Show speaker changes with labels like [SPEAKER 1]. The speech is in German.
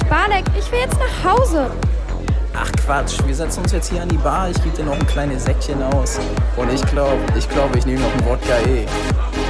[SPEAKER 1] Balek, ich will jetzt nach Hause.
[SPEAKER 2] Ach Quatsch, wir setzen uns jetzt hier an die Bar, ich gebe dir noch ein kleines Säckchen aus. Und ich glaube, ich nehme noch einen Wodka eh.